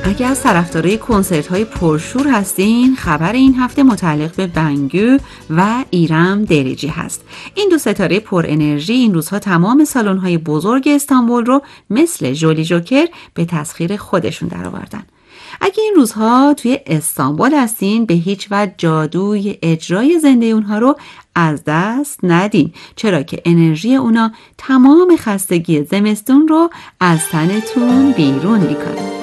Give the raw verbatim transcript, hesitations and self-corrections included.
اگر از طرفدارای کنسرت‌های پرشور هستین، خبر این هفته متعلق به بنگو و ایرم دریجی هست. این دو ستاره پر انرژی این روزها تمام سالن‌های بزرگ استانبول رو مثل جولی جوکر به تسخیر خودشون درآوردن. اگه این روزها توی استانبول هستین، به هیچ وجه جادوی اجرای زنده اونها رو از دست ندین، چرا که انرژی اونا تمام خستگی زمستون رو از تنتون بیرون میکنه.